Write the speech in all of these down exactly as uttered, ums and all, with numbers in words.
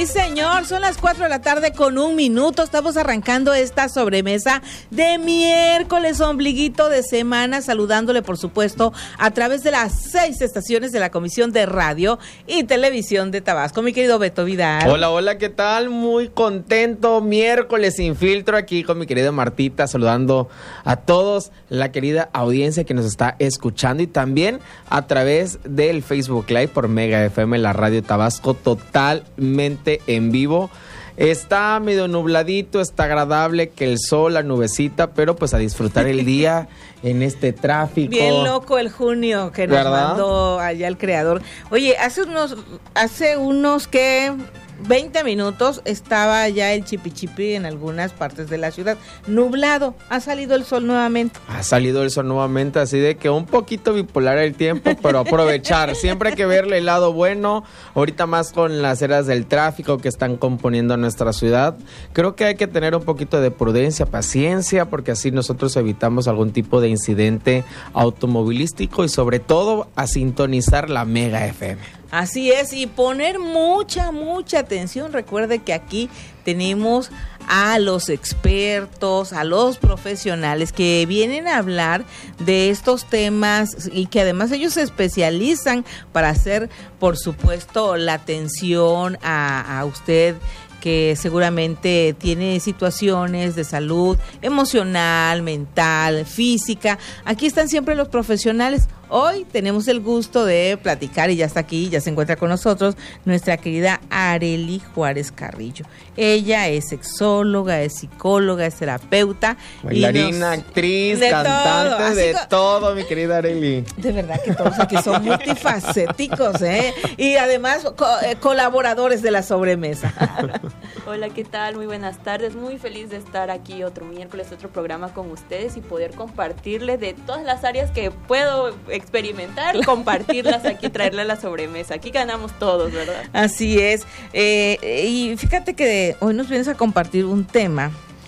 Sí, señor, son las cuatro de la tarde con un minuto. Estamos arrancando esta sobremesa de miércoles, ombliguito de semana, saludándole, por supuesto, a través de las seis estaciones de la Comisión de Radio y Televisión de Tabasco. Mi querido Beto Vidal. Hola, hola, ¿qué tal? Muy contento, miércoles sin filtro, aquí con mi querida Martita, saludando a todos, la querida audiencia que nos está escuchando y también a través del Facebook Live por Mega F M, la Radio Tabasco, totalmente en vivo. Está medio nubladito, está agradable, que el sol, la nubecita, pero pues a disfrutar el día en este tráfico. Bien loco el junio que nos ¿verdad? Mandó allá el creador. Oye, hace unos, hace unos que veinte minutos estaba ya el chipi chipi en algunas partes de la ciudad, nublado. Ha salido el sol nuevamente. Ha salido el sol nuevamente, así de que un poquito bipolar el tiempo, pero aprovechar. Siempre hay que verle el lado bueno. Ahorita más con las eras del tráfico que están componiendo nuestra ciudad. Creo que hay que tener un poquito de prudencia, paciencia, porque así nosotros evitamos algún tipo de incidente automovilístico y sobre todo a sintonizar la Mega F M. Así es, y poner mucha, mucha atención. Recuerde que aquí tenemos a los expertos, a los profesionales que vienen a hablar de estos temas y que además ellos se especializan para hacer, por supuesto, la atención a, a usted que seguramente tiene situaciones de salud emocional, mental, física. Aquí están siempre los profesionales. Hoy tenemos el gusto de platicar y ya está aquí, ya se encuentra con nosotros nuestra querida Arely Juárez Carrillo. Ella es sexóloga, es psicóloga, es terapeuta. Bailarina, nos... actriz, de cantante, todo. de co... todo, mi querida Arely. De verdad que todos aquí son multifacéticos, ¿eh? Y además co- eh, colaboradores de la sobremesa. Hola, ¿qué tal? Muy buenas tardes. Muy feliz de estar aquí otro miércoles, otro programa con ustedes y poder compartirles de todas las áreas que puedo experimentar, compartirlas aquí, traerle a la sobremesa. Aquí ganamos todos, ¿verdad? Así es. Eh, y fíjate que hoy nos vienes a compartir un tema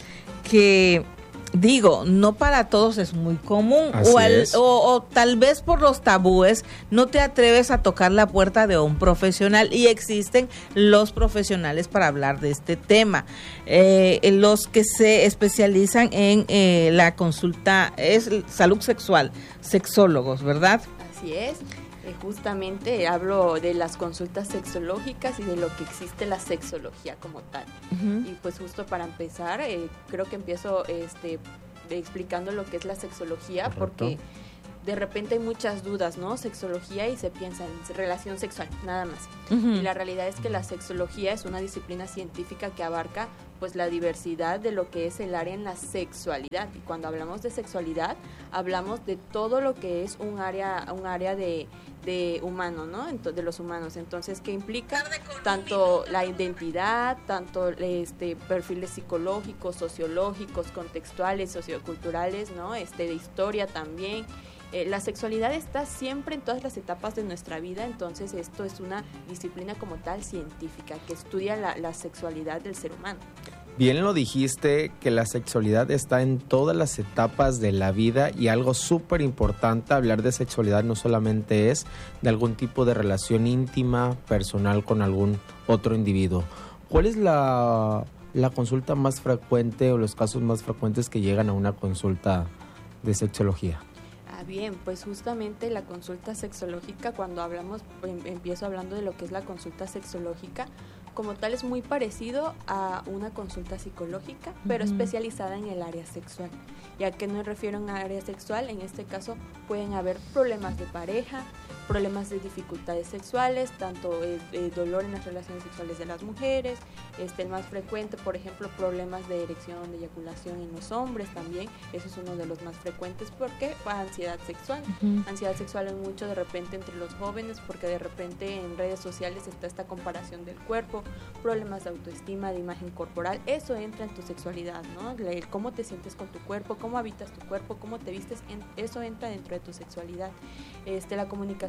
que, digo, no para todos es muy común. O, al, o, o tal vez por los tabúes no te atreves a tocar la puerta de un profesional y existen los profesionales para hablar de este tema. Eh, los que se especializan en eh, la consulta es salud sexual, sexólogos, ¿verdad? Así es. Eh, justamente hablo de las consultas sexológicas y de lo que existe la sexología como tal. Uh-huh. Y pues justo para empezar, eh, creo que empiezo este, explicando lo que es la sexología. Correcto. Porque de repente hay muchas dudas, ¿no? Sexología y se piensa en relación sexual, nada más. Uh-huh. Y la realidad es que la sexología es una disciplina científica que abarca pues la diversidad de lo que es el área en la sexualidad. Y cuando hablamos de sexualidad, hablamos de todo lo que es un área, un área de, de humano, ¿no? Entonces, de los humanos. Entonces, ¿qué implica? Tanto la identidad, tanto este perfiles psicológicos, sociológicos, contextuales, socioculturales, ¿no? Este de historia también. Eh, la sexualidad está siempre en todas las etapas de nuestra vida, entonces esto es una disciplina como tal científica que estudia la, la sexualidad del ser humano. Bien lo dijiste, que la sexualidad está en todas las etapas de la vida y algo súper importante, hablar de sexualidad no solamente es de algún tipo de relación íntima, personal con algún otro individuo. ¿Cuál es la, la consulta más frecuente o los casos más frecuentes que llegan a una consulta de sexología? Bien, pues justamente la consulta sexológica, cuando hablamos, empiezo hablando de lo que es la consulta sexológica, como tal es muy parecido a una consulta psicológica, pero uh-huh. especializada en el área sexual. ¿Y a qué me refiero en área sexual? En este caso pueden haber problemas de pareja, problemas de dificultades sexuales, tanto eh, eh, dolor en las relaciones sexuales de las mujeres, este, el más frecuente, por ejemplo, problemas de erección, de eyaculación en los hombres también, eso es uno de los más frecuentes, porque ansiedad sexual, uh-huh. ansiedad sexual es mucho de repente entre los jóvenes, porque de repente en redes sociales está esta comparación del cuerpo, problemas de autoestima, de imagen corporal, eso entra en tu sexualidad, ¿no? El cómo te sientes con tu cuerpo, cómo habitas tu cuerpo, cómo te vistes, en, eso entra dentro de tu sexualidad. Este, la comunicación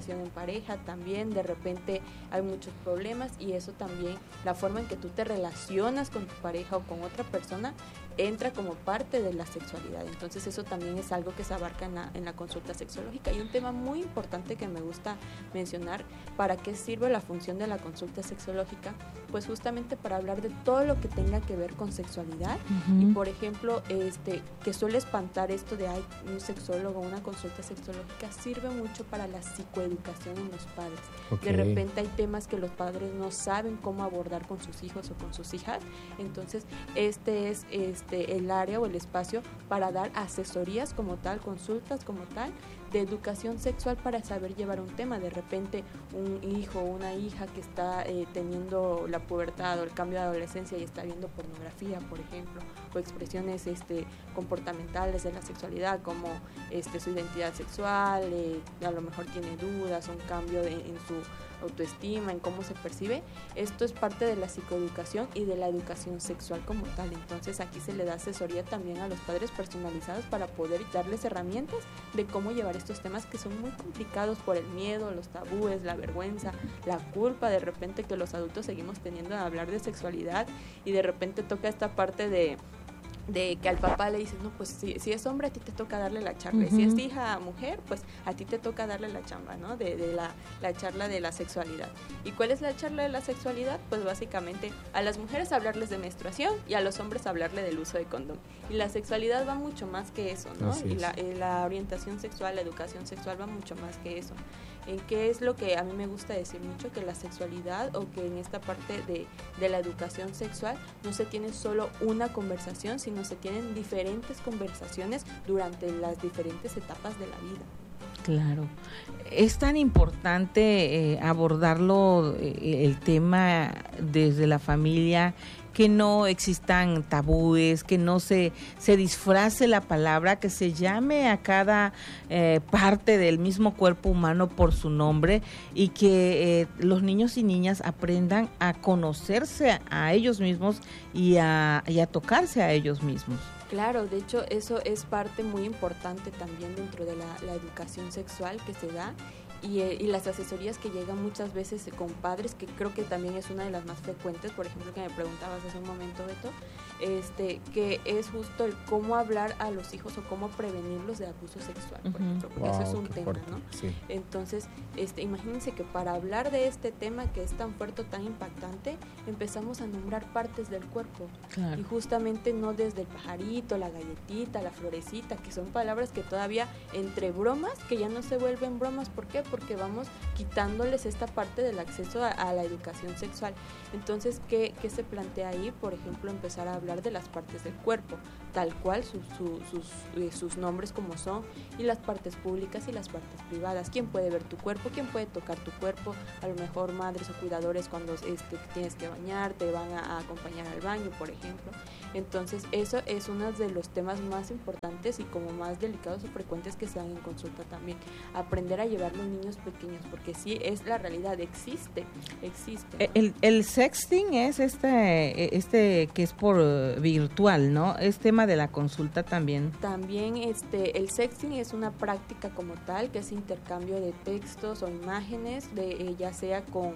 relación en pareja también, de repente hay muchos problemas y eso también, la forma en que tú te relacionas con tu pareja o con otra persona, entra como parte de la sexualidad. Entonces eso también es algo que se abarca en la, en la consulta sexológica. Y un tema muy importante que me gusta mencionar, ¿para qué sirve la función de la consulta sexológica? Pues justamente para hablar de todo lo que tenga que ver con sexualidad. Uh-huh. Y por ejemplo, este que suele espantar esto de ay, un sexólogo, una consulta sexológica, sirve mucho para la psicoeducación en los padres. Okay. De repente hay temas que los padres no saben cómo abordar con sus hijos o con sus hijas. Entonces este es este el área o el espacio para dar asesorías como tal, consultas como tal, de educación sexual para saber llevar un tema. De repente un hijo o una hija que está eh, teniendo la pubertad o el cambio de adolescencia y está viendo pornografía, por ejemplo, o expresiones este, comportamentales de la sexualidad como este, su identidad sexual, eh, a lo mejor tiene dudas, un cambio de, en su autoestima, en cómo se percibe. Esto es parte de la psicoeducación y de la educación sexual como tal. Entonces aquí se le da asesoría también a los padres personalizados para poder darles herramientas de cómo llevar estos temas que son muy complicados por el miedo, los tabúes, la vergüenza, la culpa de repente que los adultos seguimos teniendo a hablar de sexualidad y de repente toca esta parte de de que al papá le dices, no, pues si, si es hombre a ti te toca darle la charla, uh-huh. y si es hija mujer, pues a ti te toca darle la chamba, ¿no? De, de la, la charla de la sexualidad. ¿Y cuál es la charla de la sexualidad? Pues básicamente a las mujeres hablarles de menstruación y a los hombres hablarle del uso de condón. Y la sexualidad va mucho más que eso, ¿no? Y la, la orientación sexual, la educación sexual va mucho más que eso. ¿En qué es lo que a mí me gusta decir mucho? Que la sexualidad o que en esta parte de, de la educación sexual no se tiene solo una conversación, sino se tienen diferentes conversaciones durante las diferentes etapas de la vida. Claro, es tan importante eh, abordarlo, eh, el tema desde la familia, que no existan tabúes, que no se, se disfrace la palabra, que se llame a cada eh, parte del mismo cuerpo humano por su nombre y que eh, los niños y niñas aprendan a conocerse a ellos mismos y a, y a tocarse a ellos mismos. Claro, de hecho eso es parte muy importante también dentro de la, la educación sexual que se da y, eh, y las asesorías que llegan muchas veces con padres, que creo que también es una de las más frecuentes, por ejemplo, que me preguntabas hace un momento, Beto, este, que es justo el cómo hablar a los hijos o cómo prevenirlos de abuso sexual, por uh-huh. ejemplo, porque wow, eso es un tema, fuerte, ¿no? Sí. Entonces, este, imagínense que para hablar de este tema que es tan fuerte, tan impactante, empezamos a nombrar partes del cuerpo, claro. Y justamente no desde el pajarito, la galletita, la florecita, que son palabras que todavía entre bromas, que ya no se vuelven bromas. ¿Por qué? Porque vamos quitándoles esta parte del acceso a, a la educación sexual. Entonces, ¿qué, qué se plantea ahí? Por ejemplo, empezar a hablar de las partes del cuerpo, tal cual su, su, sus, eh, sus nombres como son, y las partes públicas y las partes privadas. ¿Quién puede ver tu cuerpo? ¿Quién puede tocar tu cuerpo? A lo mejor madres o cuidadores cuando este, tienes que bañar, te van a, a acompañar al baño, por ejemplo. Entonces, eso es uno de los temas más importantes y como más delicados o frecuentes que se dan en consulta también. Aprender a llevar los niños pequeños, porque sí es la realidad, existe, existe, ¿no? El, el sexting es este, este que es por uh, virtual, ¿no? Es tema de la consulta también. También este, el sexting es una práctica como tal, que es intercambio de textos o imágenes, de eh, ya sea con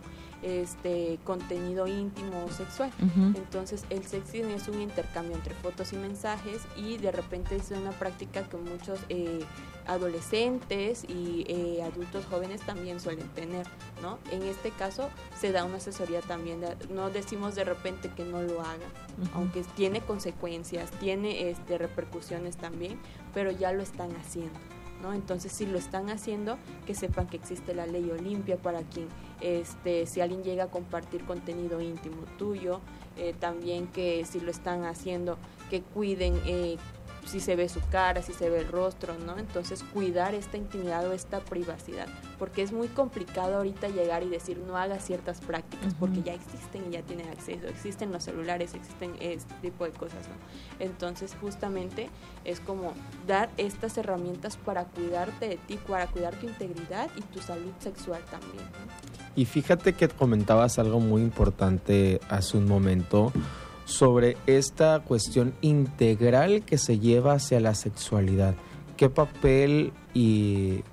este contenido íntimo o sexual. Uh-huh. Entonces el sexting es un intercambio entre fotos y mensajes y de repente es una práctica que muchos eh, adolescentes y eh, adultos jóvenes también suelen tener, ¿no? En este caso se da una asesoría también, de, no decimos de repente que no lo hagan, uh-huh. aunque tiene consecuencias, tiene este repercusiones también, pero ya lo están haciendo, ¿no? Entonces, si lo están haciendo, que sepan que existe la ley Olimpia para quien, este, si alguien llega a compartir contenido íntimo tuyo, eh, también que si lo están haciendo, que cuiden eh, si se ve su cara, si se ve el rostro, ¿no? Entonces, cuidar esta intimidad o esta privacidad, porque es muy complicado ahorita llegar y decir no hagas ciertas prácticas, uh-huh. porque ya existen y ya tienen acceso, existen los celulares, existen este tipo de cosas, ¿no? Entonces, justamente es como dar estas herramientas para cuidarte de ti, para cuidar tu integridad y tu salud sexual también, ¿no? Y fíjate que comentabas algo muy importante hace un momento sobre esta cuestión integral que se lleva hacia la sexualidad. ¿Qué papel y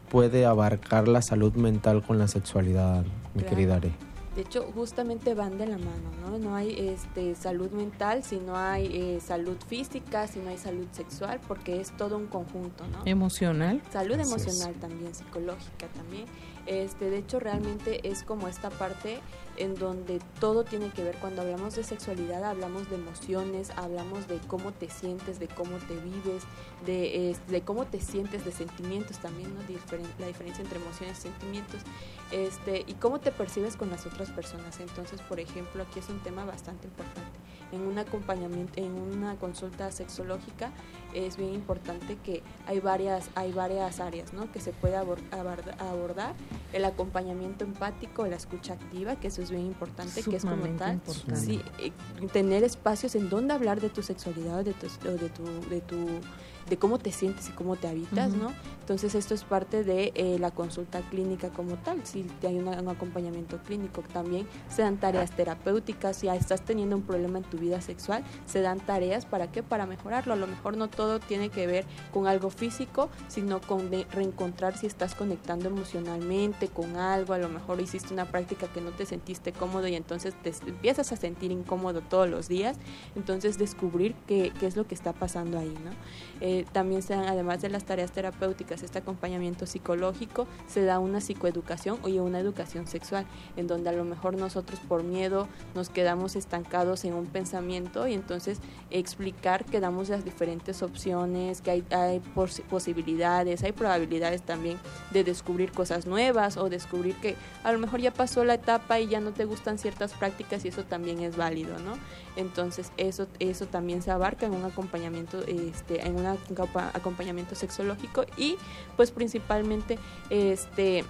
puede abarcar la salud mental con la sexualidad, mi Claro. querida Are? De hecho, justamente van de la mano, ¿no? No hay este, salud mental si no hay eh, salud física, si no hay salud sexual, porque es todo un conjunto, ¿no? Emocional. Salud Así es. emocional también, psicológica también. Este, de hecho, realmente es como esta parte en donde todo tiene que ver. Cuando hablamos de sexualidad, hablamos de emociones, hablamos de cómo te sientes, de cómo te vives, de, eh, de cómo te sientes, de sentimientos también, ¿no? Diferen- la diferencia entre emociones y sentimientos, este, y cómo te percibes con las otras personas. Entonces, por ejemplo, aquí es un tema bastante importante. En un acompañamiento, en una consulta sexológica, es bien importante que hay varias, hay varias áreas, ¿no? Que se puede abor- abord- abordar. El acompañamiento empático, la escucha activa, que eso es bien importante, que es como Sumamente tal, importante. sí, eh, tener espacios en donde hablar de tu sexualidad, de tu, o de tu, de tu, de cómo te sientes y cómo te habitas, Ujú. ¿no? Entonces esto es parte de eh, la consulta clínica como tal. Si hay una- un acompañamiento clínico, también se dan tareas terapéuticas. Si estás teniendo un problema en tu vida sexual, se dan tareas para qué, para mejorarlo. A lo mejor no todo tiene que ver con algo físico, sino con de reencontrar si estás conectando emocionalmente con algo. A lo mejor hiciste una práctica que no te sentiste cómodo y entonces te empiezas a sentir incómodo todos los días. Entonces descubrir qué, qué es lo que está pasando ahí, ¿no? Eh, también se dan, además de las tareas terapéuticas, este acompañamiento psicológico, se da una psicoeducación o una educación sexual, en donde a lo mejor nosotros por miedo nos quedamos estancados en un pensamiento y entonces explicar que damos las diferentes opciones, que hay, hay pos posibilidades, hay probabilidades también de descubrir cosas nuevas o descubrir que a lo mejor ya pasó la etapa y ya no te gustan ciertas prácticas y eso también es válido, ¿no? Entonces eso, eso también se abarca en un acompañamiento, este, en un acompañamiento sexológico y pues principalmente este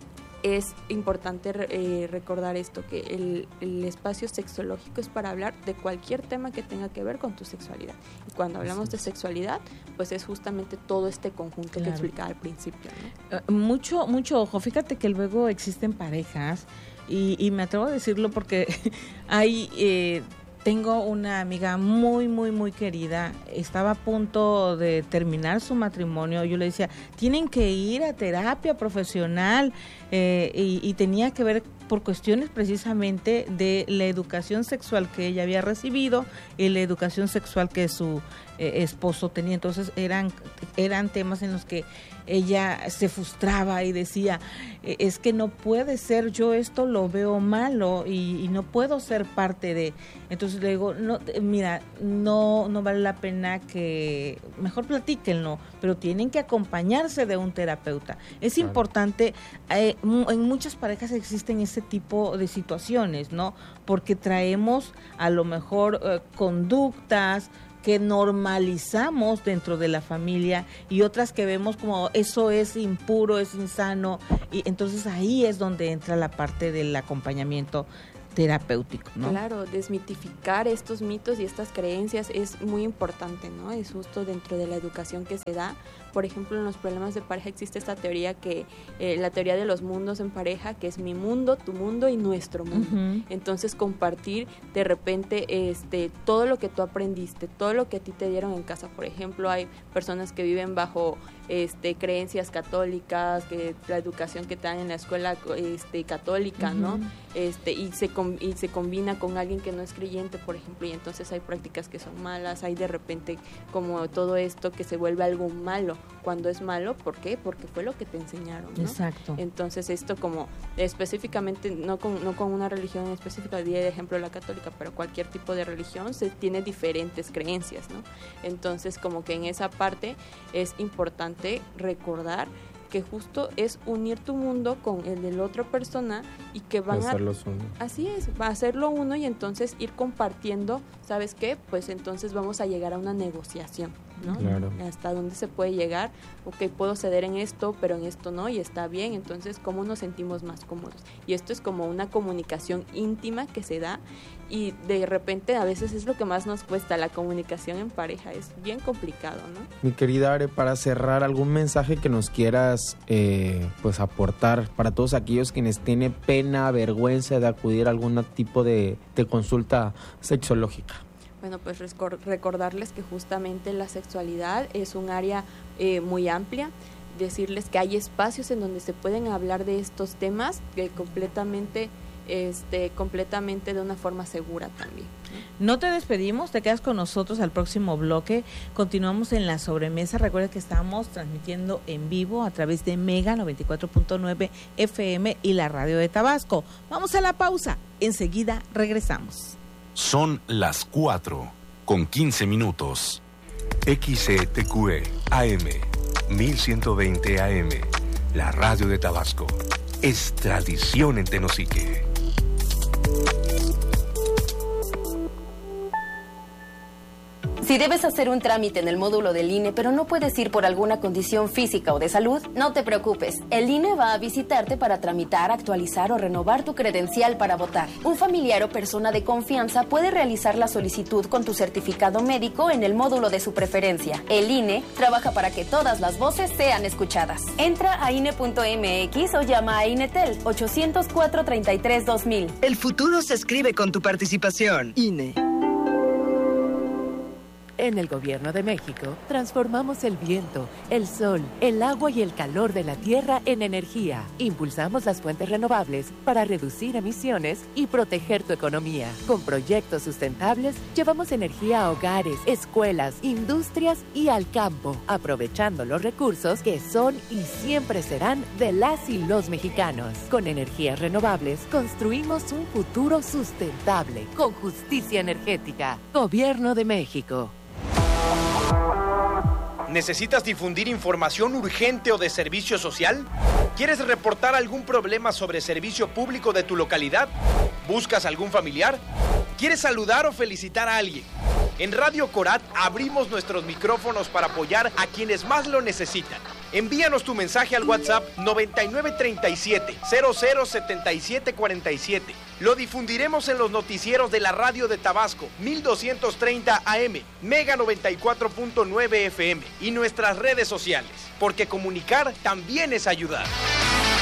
es importante eh, recordar esto, que el, el espacio sexológico es para hablar de cualquier tema que tenga que ver con tu sexualidad. Y cuando hablamos de sexualidad, pues es justamente todo este conjunto claro. que explicaba al principio, ¿no? Uh, mucho, mucho ojo. Fíjate que luego existen parejas y, y me atrevo a decirlo porque hay... Eh, Tengo una amiga muy, muy, muy querida, estaba a punto de terminar su matrimonio, yo le decía, tienen que ir a terapia profesional eh, y, y tenía que ver por cuestiones precisamente de la educación sexual que ella había recibido y la educación sexual que su eh, esposo tenía. Entonces eran, eran temas en los que ella se frustraba y decía, es que no puede ser, yo esto lo veo malo y, y no puedo ser parte de. Entonces le digo, no, mira, no, no vale la pena que, mejor platíquenlo, pero tienen que acompañarse de un terapeuta. Es claro. importante, eh, en muchas parejas existen ese tipo de situaciones, ¿no? Porque traemos a lo mejor eh, conductas que normalizamos dentro de la familia y otras que vemos como eso es impuro, es insano, y entonces ahí es donde entra la parte del acompañamiento terapéutico, ¿no? Claro, desmitificar estos mitos y estas creencias es muy importante, ¿no? Es justo dentro de la educación que se da. Por ejemplo, en los problemas de pareja existe esta teoría que, eh, la teoría de los mundos en pareja, que es mi mundo, tu mundo y nuestro mundo. Uh-huh. Entonces, compartir de repente este, todo lo que tú aprendiste, todo lo que a ti te dieron en casa. Por ejemplo, hay personas que viven bajo este, creencias católicas, que la educación que te dan en la escuela este, católica, uh-huh. ¿no? Este, y se y se combina con alguien que no es creyente, por ejemplo, y entonces hay prácticas que son malas, hay de repente como todo esto que se vuelve algo malo, cuando es malo, ¿por qué? Porque fue lo que te enseñaron, ¿no? Exacto. Entonces esto como específicamente, no con, no con una religión específica, di de ejemplo la católica, pero cualquier tipo de religión se tiene diferentes creencias, ¿no? Entonces como que en esa parte es importante recordar que justo es unir tu mundo con el de la otra persona y que van a hacerlos uno. Así es, va a hacerlo uno y entonces ir compartiendo, ¿sabes qué? Pues entonces vamos a llegar a una negociación, ¿no? Claro. Hasta dónde se puede llegar, ok, puedo ceder en esto, pero en esto no, y está bien, entonces ¿cómo nos sentimos más cómodos? Y esto es como una comunicación íntima que se da y de repente a veces es lo que más nos cuesta, la comunicación en pareja, es bien complicado, ¿no? Mi querida Are, para cerrar, ¿algún mensaje que nos quieras eh, pues aportar para todos aquellos quienes tienen pena, vergüenza de acudir a algún tipo de, de consulta sexológica? Bueno, pues recordarles que justamente la sexualidad es un área eh, muy amplia. decirles que hay espacios en donde se pueden hablar de estos temas que completamente, este, completamente de una forma segura también. No te despedimos, te quedas con nosotros al próximo bloque. Continuamos en la sobremesa. Recuerda que estamos transmitiendo en vivo a través de Mega noventa y cuatro punto nueve F M y la radio de Tabasco. Vamos a la pausa. Enseguida regresamos. Son las cuatro con quince minutos. X C T Q E A M mil ciento veinte A M, la radio de Tabasco. Es tradición en Tenosique. Si debes hacer un trámite en el módulo del I N E, pero no puedes ir por alguna condición física o de salud, no te preocupes. El I N E va a visitarte para tramitar, actualizar o renovar tu credencial para votar. Un familiar o persona de confianza puede realizar la solicitud con tu certificado médico en el módulo de su preferencia. El I N E trabaja para que todas las voces sean escuchadas. Entra a I N E punto M X o llama a INETEL ochocientos cuatro, treinta y tres, dos mil. El futuro se escribe con tu participación. I N E. En el Gobierno de México, transformamos el viento, el sol, el agua y el calor de la tierra en energía. Impulsamos las fuentes renovables para reducir emisiones y proteger tu economía. Con proyectos sustentables, llevamos energía a hogares, escuelas, industrias y al campo, aprovechando los recursos que son y siempre serán de las y los mexicanos. Con energías renovables, construimos un futuro sustentable, con justicia energética. Gobierno de México. ¿Necesitas difundir información urgente o de servicio social? ¿Quieres reportar algún problema sobre servicio público de tu localidad? ¿Buscas algún familiar? ¿Quieres saludar o felicitar a alguien? En Radio Corat abrimos nuestros micrófonos para apoyar a quienes más lo necesitan. Envíanos tu mensaje al WhatsApp noventa y nueve treinta y siete, cero cero setenta y siete cuarenta y siete. Lo difundiremos en los noticieros de la radio de Tabasco, mil doscientos treinta A M, Mega noventa y cuatro punto nueve F M y nuestras redes sociales, porque comunicar también es ayudar.